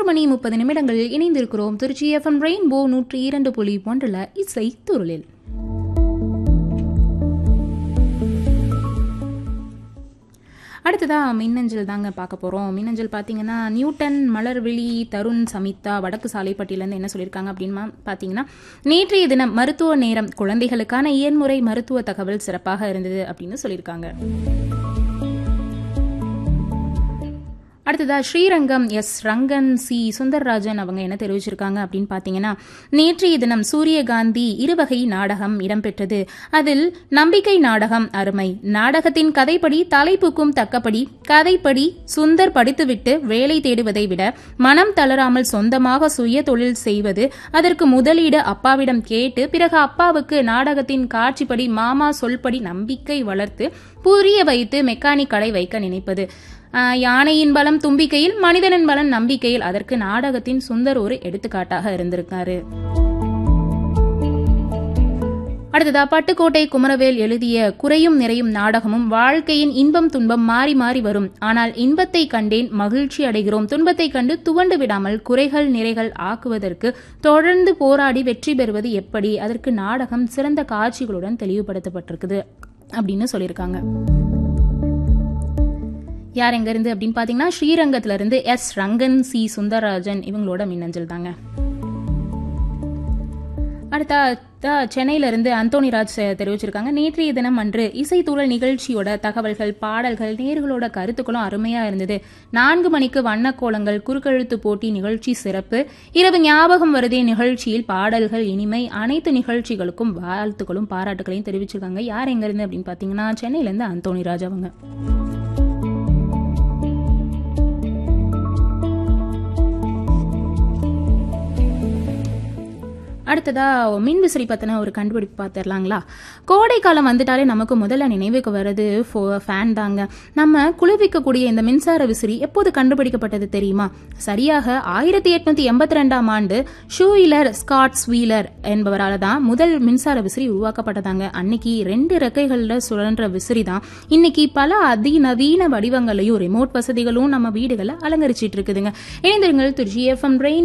1:30 இணைந்திருக்கிறோம். Trichy FM rainbow 102.1 இசை துருளில். அடுத்ததா மின்னஞ்சல் தாங்க பார்க்க போறோம். மின்னஞ்சல் பார்த்தீங்கன்னா நியூட்டன், மலர்விழி, தருண், சமிதா வடக்கு சாலைப்பட்டியிலேருந்து என்ன சொல்லியிருக்காங்க அப்படின்னு பார்த்தீங்கன்னா, நேற்றைய தினம் மருத்துவ நேரம் குழந்தைகளுக்கான இயன்முறை மருத்துவ தகவல் சிறப்பாக இருந்தது அப்படின்னு சொல்லியிருக்காங்க. அடுத்ததா ஸ்ரீரங்கம் எஸ் ரங்கன் சி சுந்தர்ராஜன் அவங்க என்ன தெரிவிச்சிருக்காங்க அப்படின்னு பார்த்தீங்கன்னா, நேற்றைய தினம் சூரியகாந்தி இருவகை நாடகம் இடம்பெற்றது. அதில் நம்பிக்கை நாடகம் அருமை. நாடகத்தின் கதைப்படி தலைப்புக்கும் தக்கபடி கதைப்படி சுந்தர் படித்துவிட்டு வேலை தேடுவதை விட மனம் தளராமல் சொந்தமாக சுய தொழில் செய்வது, அதற்கு முதலீடு அப்பாவிடம் கேட்டு பிறகு அப்பாவுக்கு நாடகத்தின் காட்சிப்படி மாமா சொல்படி நம்பிக்கை வளர்த்து புரிய வைத்து மெக்கானிக் கடை வைக்க நினைப்பது. யானையின் பலம் தும்பிக்கையில், மனிதனின் பலம் நம்பிக்கையில். அதற்கு நாடகத்தின் சுந்தர் ஒரு எடுத்துக்காட்டாக இருந்திருக்காரு. அடுத்ததா பட்டுக்கோட்டை குமரவேல் எழுதிய குறையும் நிறையும் நாடகமும் வாழ்க்கையின் இன்பம் துன்பம் மாறி மாறி வரும். ஆனால் இன்பத்தை கண்டேன் மகிழ்ச்சி அடைகிறோம், துன்பத்தை கண்டு துவண்டு விடாமல் குறைகள் நிறைகள் ஆக்குவதற்கு தொடர்ந்து போராடி வெற்றி பெறுவது எப்படி, அதற்கு நாடகம் சிறந்த காட்சிகளுடன் தெளிவுபடுத்தப்பட்டிருக்குது அப்படின்னு சொல்லியிருக்காங்க. யார் எங்க இருந்து அப்படின்னு பாத்தீங்கன்னா, ஸ்ரீரங்கத்துல இருந்து எஸ் ரங்கன் சி சுந்தரராஜன் இவங்களோட மின்னஞ்சல் தாங்க. அடுத்த சென்னையில இருந்து அந்தோணிராஜ் தெரிவிச்சிருக்காங்க, நேற்றைய தினம் அன்று இசைத்தூழல் நிகழ்ச்சியோட தகவல்கள், பாடல்கள், நேர்களோட கருத்துக்களும் அருமையா இருந்தது. 4 மணிக்கு வண்ணக்கோலங்கள் குறுக்கெழுத்து போட்டி நிகழ்ச்சி சிறப்பு. இரவு ஞாபகம் வருதே நிகழ்ச்சியில் பாடல்கள் இனிமை. அனைத்து நிகழ்ச்சிகளுக்கும் வாழ்த்துக்களும் பாராட்டுகளையும் தெரிவிச்சிருக்காங்க. யார் எங்க இருந்து அப்படின்னு பாத்தீங்கன்னா, சென்னையில இருந்து அந்தோணிராஜ் அவங்க. அடுத்ததா மின்விசிறி பத்தின ஒரு கண்டுபிடிப்பு பார்த்துடலாங்களா. கோடை காலம் வந்துட்டாலே நமக்கு முதல்ல நினைவுக்கு வர்றது ஃபேன் தாங்க. நம்ம குளிர்விக்கக்கூடிய இந்த மின்சார விசிறி எப்போது கண்டுபிடிக்கப்பட்டது தெரியுமா? சரியாக 1882ஆம் ஆண்டு ஷூயிலர் ஸ்காட்ஸ் வீலர் என்பவரால் தான் முதல் மின்சார விசிறி உருவாக்கப்பட்டதாங்க. அன்னைக்கு 2 ரெக்கைகள்ல சுழன்ற விசிறி தான் இன்னைக்கு பல அதிநவீன வடிவங்களையும் ரிமோட் வசதிகளும் நம்ம வீடுகளை அலங்கரிச்சிட்டு இருக்குதுங்க. இணைந்திருங்கள். Trichy FM rain